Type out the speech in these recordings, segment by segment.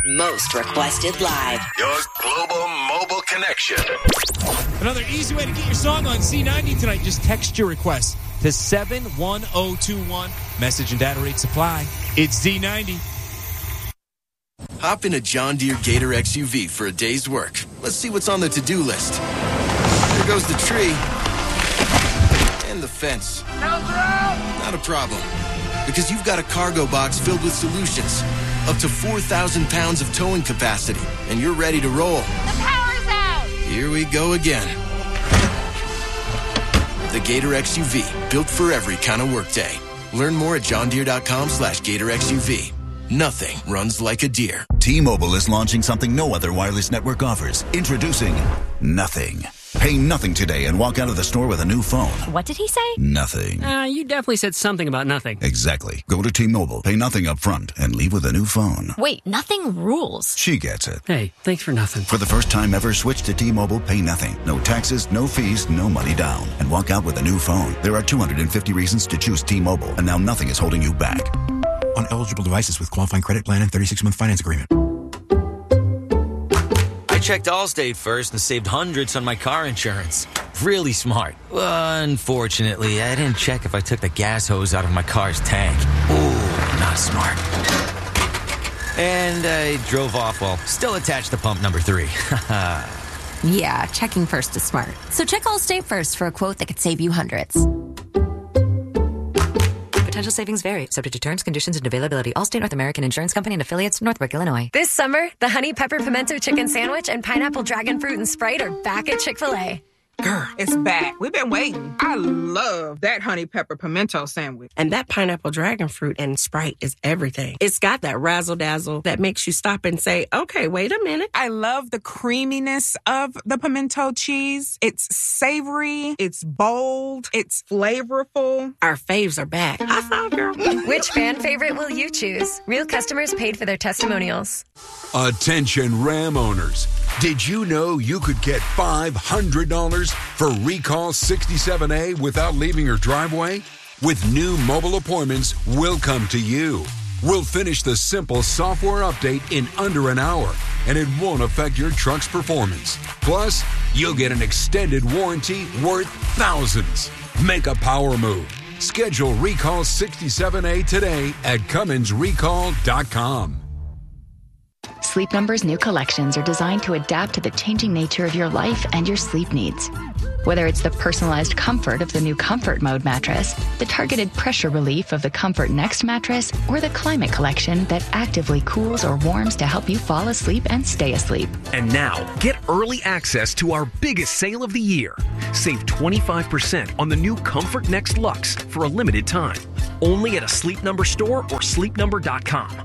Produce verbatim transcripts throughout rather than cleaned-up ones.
Most Requested Live. Your global mobile connection. Another easy way to get your song on Z ninety tonight. Just text your request to seven one zero two one. Message and data rate supply. It's Z ninety. Hop in a John Deere Gator X U V for a day's work. Let's see what's on the to-do list. There goes the tree. And the fence. Not a problem. Because you've got a cargo box filled with solutions. Up to four thousand pounds of towing capacity. And you're ready to roll. The power's out! Here we go again. The Gator X U V. Built for every kind of workday. Learn more at johndeere.com slash Gator X U V. Nothing runs like a deer. T-Mobile is launching something no other wireless network offers. Introducing Nothing. Pay nothing today and walk out of the store with a new phone. What did he say? Nothing. Uh, you definitely said something about nothing. Exactly. Go to T-Mobile, pay nothing up front, and leave with a new phone. Wait, nothing rules. She gets it. Hey, thanks for nothing. For the first time ever, switch to T-Mobile, pay nothing. No taxes, no fees, no money down. And walk out with a new phone. There are two hundred fifty reasons to choose T-Mobile, and now nothing is holding you back. On eligible devices with qualifying credit plan and thirty-six month finance agreement. I checked Allstate first and saved hundreds on my car insurance. Really smart. Unfortunately, I didn't check if I took the gas hose out of my car's tank. Ooh, not smart. And I drove off while still attached to pump number three. Yeah, checking first is smart. So check Allstate first for a quote that could save you hundreds. Potential savings vary, subject to terms, conditions, and availability. Allstate North American Insurance Company and affiliates, Northbrook, Illinois. This summer, the Honey Pepper Pimento Chicken Sandwich and Pineapple Dragon Fruit and Sprite are back at Chick-fil-A. Girl, it's back. We've been waiting. I love that honey pepper pimento sandwich. And that pineapple dragon fruit and Sprite is everything. It's got that razzle-dazzle that makes you stop and say, okay, wait a minute. I love the creaminess of the pimento cheese. It's savory. It's bold. It's flavorful. Our faves are back. High five, girl. Which fan favorite will you choose? Real customers paid for their testimonials. Attention Ram owners. Did you know you could get five hundred dollars for Recall sixty-seven A without leaving your driveway? With new mobile appointments, we'll come to you. We'll finish the simple software update in under an hour, and it won't affect your truck's performance. Plus, you'll get an extended warranty worth thousands. Make a power move. Schedule Recall sixty-seven A today at Cummins Recall dot com. Sleep Number's new collections are designed to adapt to the changing nature of your life and your sleep needs. Whether it's the personalized comfort of the new Comfort Mode mattress, the targeted pressure relief of the Comfort Next mattress, or the Climate Collection that actively cools or warms to help you fall asleep and stay asleep. And now, get early access to our biggest sale of the year. Save twenty-five percent on the new Comfort Next Luxe for a limited time. Only at a Sleep Number store or sleep number dot com.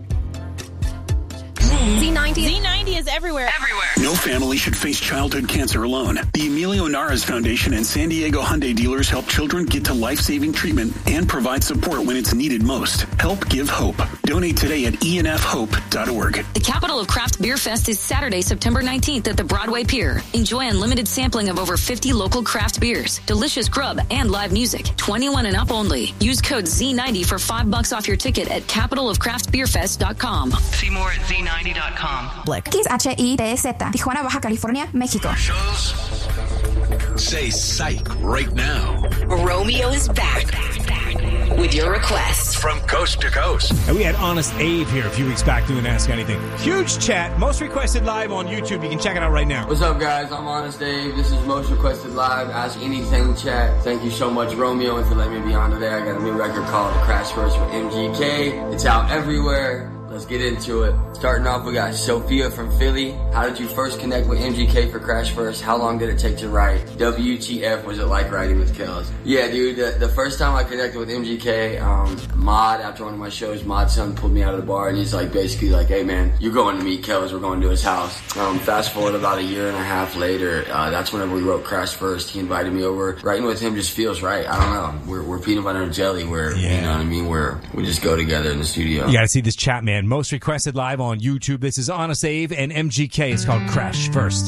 Z ninety. Z ninety is everywhere. Everywhere. No family should face childhood cancer alone. The Emilio Naras Foundation and San Diego Hyundai dealers help children get to life-saving treatment and provide support when it's needed most. Help give hope. Donate today at E N F hope dot org. The Capital of Craft Beer Fest is Saturday, September nineteenth at the Broadway Pier. Enjoy unlimited sampling of over fifty local craft beers, delicious grub, and live music. twenty-one and up only. Use code Z ninety for five bucks off your ticket at capital of craft beer fest dot com. See more at Z ninety dot com. Black. X H I T Z, Tijuana, Baja California, Mexico. Shows. Say psych right now. Romeo is back with your requests from coast to coast. And we had Honest Abe here a few weeks back doing Ask Anything. Huge chat. Most requested live on YouTube. You can check it out right now. What's up, guys? I'm Honest Abe. This is Most Requested Live. Ask Anything chat. Thank you so much, Romeo, and for letting me be on today. I got a new record called Crash First with M G K. It's out everywhere. Let's get into it. Starting off, we got Sophia from Philly. How did you first connect with M G K for Crash First? How long did it take to write? W T F was it like writing with Kells? Yeah, dude, the, the first time I connected with M G K, um, Mod, after one of my shows, Mod's son pulled me out of the bar and he's like, basically like, hey man, you're going to meet Kells, we're going to his house. Um, fast forward about a year and a half later, uh, that's whenever we wrote Crash First. He invited me over. Writing with him just feels right. I don't know. We're, we're peanut butter and jelly where, yeah. You know what I mean? Where we just go together in the studio. You gotta see this chat, man. Most requested live on YouTube. This is Honest Abe and M G K. It's called Crash First.